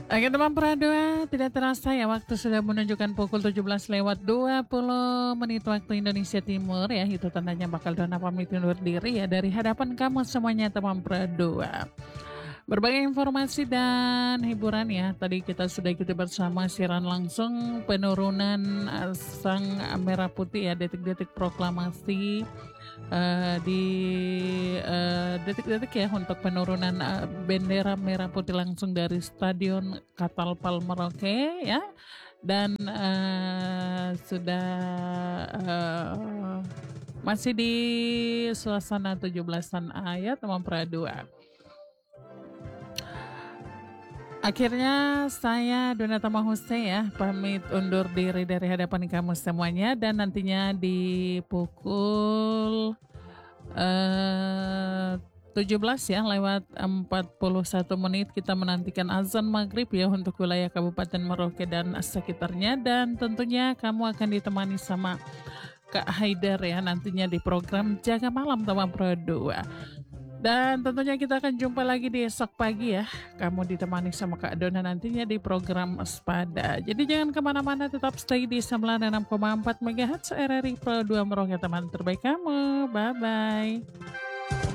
Oke teman Pradua, tidak terasa ya waktu sudah menunjukkan pukul 17 lewat 20 menit waktu Indonesia Timur ya. Itu tandanya bakal Dona pamit undur diri ya dari hadapan kamu semuanya teman Pradua. Berbagai informasi dan hiburan ya. Tadi kita sudah ikuti bersama siaran langsung penurunan sang merah putih ya, detik-detik proklamasi di detik-detik ya untuk penurunan bendera merah putih langsung dari Stadion Catalpal Merauke ya, dan sudah masih di suasana 17-an ayat teman Pradua. Akhirnya saya Donata Mahuse ya pamit undur diri dari hadapan kamu semuanya, dan nantinya di pukul 17 ya lewat 41 menit kita menantikan azan maghrib ya untuk wilayah Kabupaten Merauke dan sekitarnya, dan tentunya kamu akan ditemani sama Kak Haidar ya nantinya di program Jaga Malam teman Pro 2. Dan tentunya kita akan jumpa lagi di esok pagi ya. Kamu ditemani sama Kak Dona nantinya di program Sepada. Jadi jangan kemana-mana, tetap stay di 96,4 MHz RRI Pro 2 Merauke teman terbaik kamu. Bye-bye.